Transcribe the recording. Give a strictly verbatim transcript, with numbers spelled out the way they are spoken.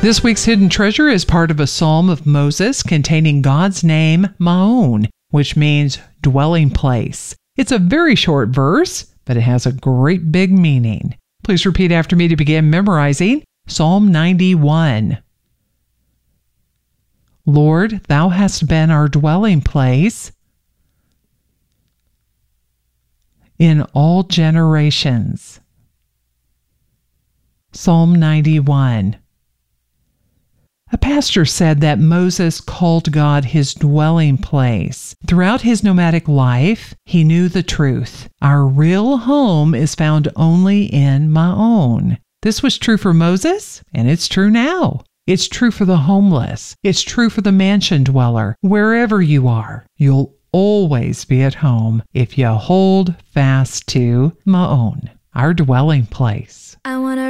This week's Hidden Treasure is part of a Psalm of Moses containing God's name, Maon, which means dwelling place. It's a very short verse, but it has a great big meaning. Please repeat after me to begin memorizing Psalm ninety-one. Lord, thou hast been our dwelling place in all generations. Psalm ninety-one. A pastor said that Moses called God his dwelling place. Throughout his nomadic life, he knew the truth. Our real home is found only in Maon. This was true for Moses, and it's true now. It's true for the homeless. It's true for the mansion dweller. Wherever you are, you'll always be at home if you hold fast to Maon, our dwelling place. I want to